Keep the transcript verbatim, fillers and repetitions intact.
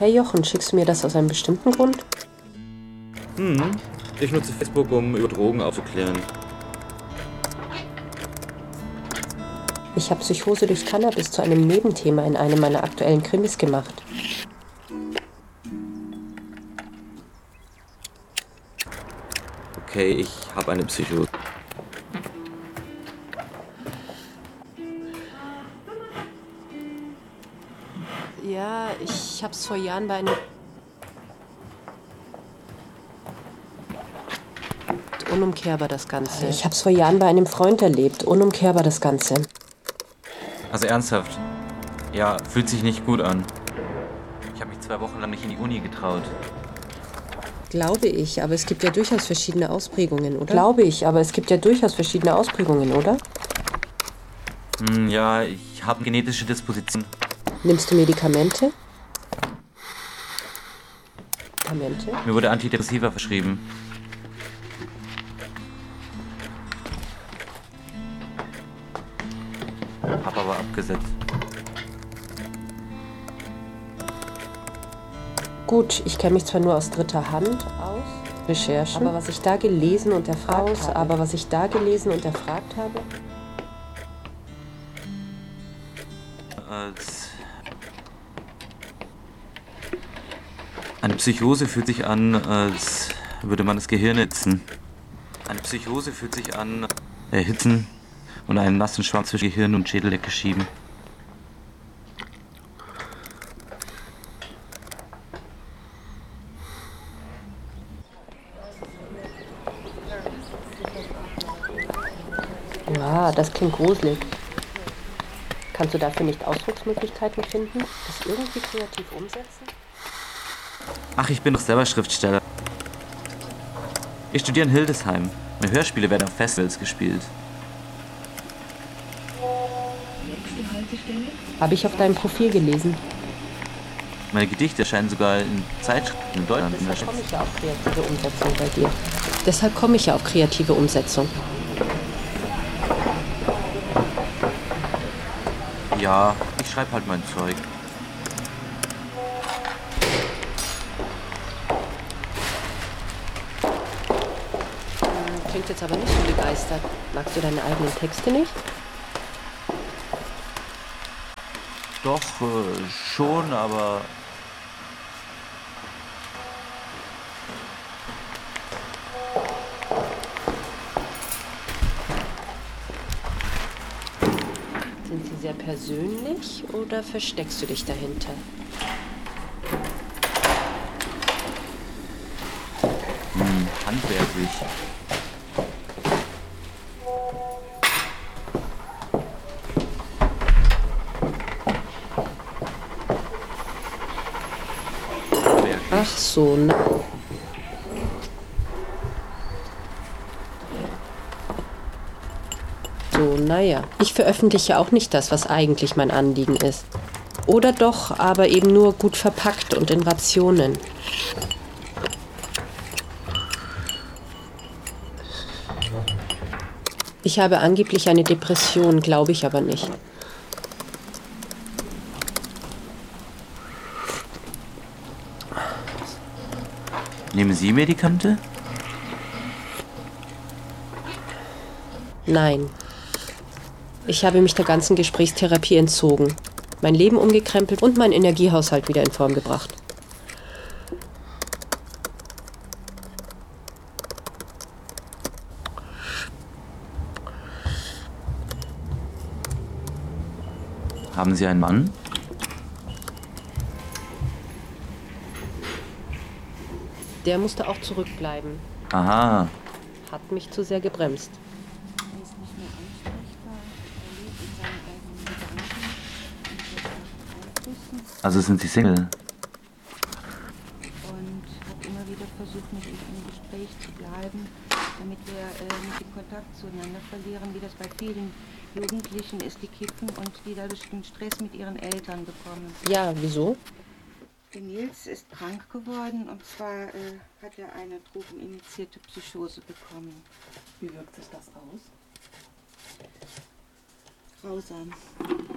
Hey Jochen, schickst du mir das aus einem bestimmten Grund? Hm, ich nutze Facebook, um über Drogen aufzuklären. Ich habe Psychose durch Cannabis zu einem Nebenthema in einem meiner aktuellen Krimis gemacht. Okay, ich habe eine Psychose. Ja, ich hab's vor Jahren bei einem... Unumkehrbar das Ganze. Ich hab's vor Jahren bei einem Freund erlebt. Unumkehrbar das Ganze. Also ernsthaft? Ja, fühlt sich nicht gut an. Ich habe mich zwei Wochen lang nicht in die Uni getraut. Glaube ich, aber es gibt ja durchaus verschiedene Ausprägungen, oder? Glaube ich, aber es gibt ja durchaus verschiedene Ausprägungen, oder? Hm, ja, ich habe genetische Disposition. Nimmst du Medikamente? Medikamente? Mir wurde Antidepressiva verschrieben. Hab aber abgesetzt. Gut, ich kenne mich zwar nur aus dritter Hand aus, Recherchen, aber was ich da gelesen und erfragt aus, habe, aber was ich da gelesen und erfragt habe, Als eine Psychose fühlt sich an, als würde man das Gehirn erhitzen. Eine Psychose fühlt sich an, erhitzen und einen nassen Schwanz zwischen Gehirn und Schädeldecke schieben. ja, das klingt gruselig. Kannst du dafür nicht Ausdrucksmöglichkeiten finden? Das irgendwie kreativ umsetzen? Ach, ich bin doch selber Schriftsteller. Ich studiere in Hildesheim. Meine Hörspiele werden auf Festivals gespielt. Habe ich auf deinem Profil gelesen. Meine Gedichte erscheinen sogar in Zeitschriften in Deutschland. Deshalb komme ich ja auf kreative Umsetzung bei dir. Deshalb komme ich ja auf kreative Umsetzung. Ja, ich schreibe halt mein Zeug. Klingt jetzt aber nicht so begeistert. Magst du deine eigenen Texte nicht? Doch, äh, schon, aber... Sind sie sehr persönlich oder versteckst du dich dahinter? Hm, handwerklich. Ach so, na. So, naja. Ich veröffentliche auch nicht das, was eigentlich mein Anliegen ist. Oder doch, aber eben nur gut verpackt und in Rationen. Ich habe angeblich eine Depression, glaube ich aber nicht. Nehmen Sie Medikamente? Nein. Ich habe mich der ganzen Gesprächstherapie entzogen, mein Leben umgekrempelt und meinen Energiehaushalt wieder in Form gebracht. Haben Sie einen Mann? Der musste auch zurückbleiben. Aha. Hat mich zu sehr gebremst. Er ist nicht mehr ansprechbar. Er lebt in seinen eigenen Gedanken und wird von Einflüssen Also sind Sie Single? und hat immer wieder versucht, mit ihm im Gespräch zu bleiben, damit wir äh, nicht den Kontakt zueinander verlieren, wie das bei vielen Jugendlichen ist, die kiffen und die dadurch den Stress mit ihren Eltern bekommen. Ja, wieso? Der Nils ist krank geworden und zwar äh, hat er eine drogeninitiierte Psychose bekommen. Wie wirkt sich das aus? Grausam.